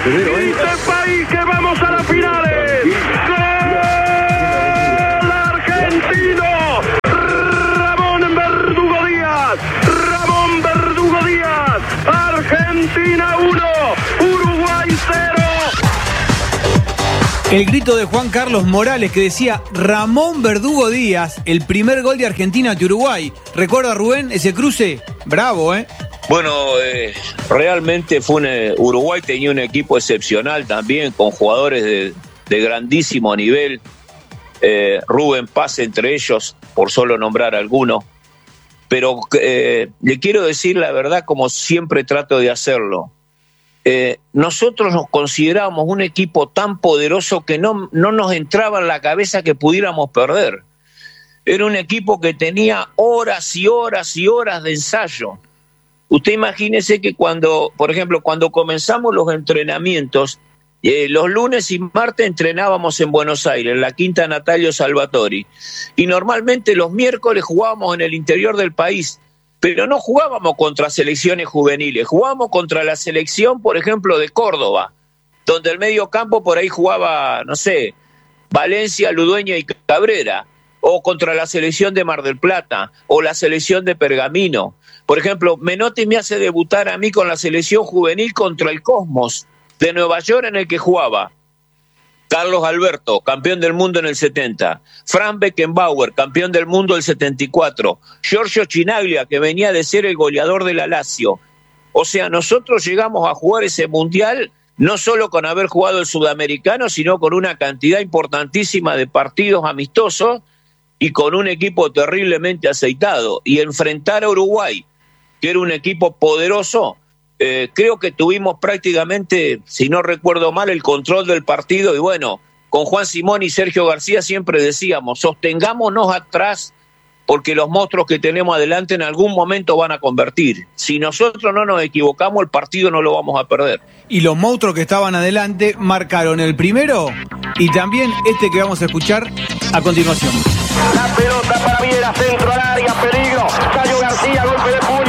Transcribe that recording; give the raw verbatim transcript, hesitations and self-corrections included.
Este país que vamos a las finales. ¡Gol argentino! Ramón Verdugo Díaz. Ramón Verdugo Díaz. Argentina uno, Uruguay cero. El grito de Juan Carlos Morales que decía Ramón Verdugo Díaz, el primer gol de Argentina ante Uruguay. ¿Recuerda, Rubén, ese cruce? Bravo, ¿eh? Bueno, eh, realmente fue un, eh, Uruguay tenía un equipo excepcional también, con jugadores de, de grandísimo nivel. Eh, Rubén Paz entre ellos, por solo nombrar alguno. Pero eh, le quiero decir la verdad, como siempre trato de hacerlo. Eh, nosotros nos considerábamos un equipo tan poderoso que no, no nos entraba en la cabeza que pudiéramos perder. Era un equipo que tenía horas y horas y horas de ensayo. Usted imagínese que cuando, por ejemplo, cuando comenzamos los entrenamientos, eh, los lunes y martes entrenábamos en Buenos Aires, en la Quinta Natalio Salvatori, y normalmente los miércoles jugábamos en el interior del país, pero no jugábamos contra selecciones juveniles, jugábamos contra la selección, por ejemplo, de Córdoba, donde el medio campo por ahí jugaba, no sé, Valencia, Ludueña y Cabrera, o contra la selección de Mar del Plata, o la selección de Pergamino. Por ejemplo, Menotti me hace debutar a mí con la selección juvenil contra el Cosmos de Nueva York, en el que jugaba Carlos Alberto, campeón del mundo en el setenta, Franz Beckenbauer, campeón del mundo en el setenta y cuatro, Giorgio Chinaglia, que venía de ser el goleador de la Lazio. O sea, nosotros llegamos a jugar ese mundial no solo con haber jugado el sudamericano, sino con una cantidad importantísima de partidos amistosos y con un equipo terriblemente aceitado. Y enfrentar a Uruguay, que era un equipo poderoso, eh, creo que tuvimos prácticamente, si no recuerdo mal, el control del partido. Y bueno, con Juan Simón y Sergio García siempre decíamos, sostengámonos atrás, porque los monstruos que tenemos adelante en algún momento van a convertir. Si nosotros no nos equivocamos, el partido no lo vamos a perder. Y los monstruos que estaban adelante marcaron el primero y también este que vamos a escuchar a continuación. La pelota para Viera, centro al área, peligro. Cayo García, golpe de puño.